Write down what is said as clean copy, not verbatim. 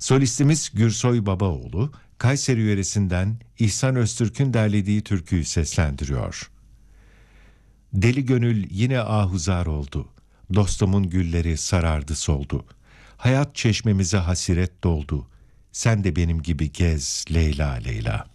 Solistimiz Gürsoy Babaoğlu, Kayseri yöresinden İhsan Öztürk'ün derlediği türküyü seslendiriyor. Deli gönül yine ahuzar oldu, dostumun gülleri sarardı soldu. Hayat çeşmemize hasiret doldu, sen de benim gibi gez Leyla Leyla.